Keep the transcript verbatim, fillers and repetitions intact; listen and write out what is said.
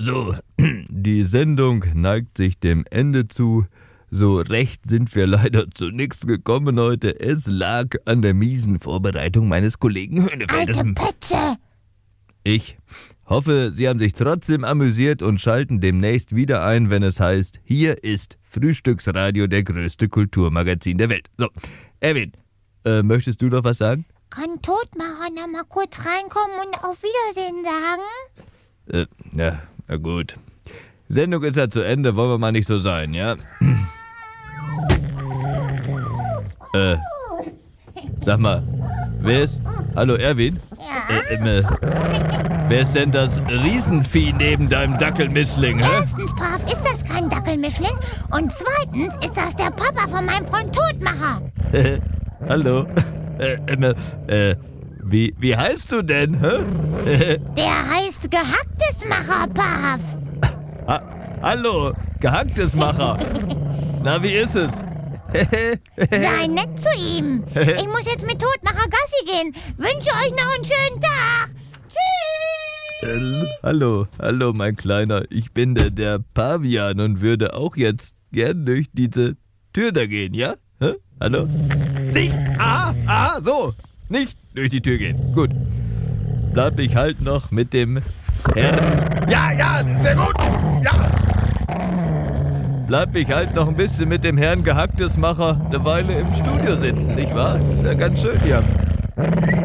So, die Sendung neigt sich dem Ende zu. So recht sind wir leider zu nichts gekommen heute. Es lag an der miesen Vorbereitung meines Kollegen Höhnefeldes. Alte Petze! Ich hoffe, Sie haben sich trotzdem amüsiert und schalten demnächst wieder ein, wenn es heißt, hier ist Frühstücksradio, der größte Kulturmagazin der Welt. So, Erwin, äh, möchtest du noch was sagen? Kann Todmacher noch mal kurz reinkommen und auf Wiedersehen sagen? Äh, ja, na gut. Sendung ist ja zu Ende, wollen wir mal nicht so sein, ja? äh, sag mal, wer ist... Hallo, Erwin? Ja? Äh, äh, wer ist denn das Riesenvieh neben deinem Dackelmischling, hä? Erstens, Pav, ist das kein Dackelmischling. Und zweitens ist das der Papa von meinem Freund Todmacher. Hallo? Äh, äh, äh, wie, wie heißt du denn, hä? Der heißt Gehacktesmacher, Pav. ha, hallo, Gehacktesmacher. Na, wie ist es? Sei nett zu ihm. Ich muss jetzt mit Todmacher Gassi gehen. Wünsche euch noch einen schönen Tag. Tschüss. Äh, hallo, hallo, mein Kleiner. Ich bin der, der Pavian und würde auch jetzt gern durch diese Tür da gehen, ja? Hä? Hallo? Nicht! Ah, ah, so! Nicht durch die Tür gehen. Gut. Bleib ich halt noch mit dem Herrn... Ja, ja, sehr gut! Ja! Bleib ich halt noch ein bisschen mit dem Herrn Gehacktesmacher eine Weile im Studio sitzen, nicht wahr? Ist ja ganz schön hier.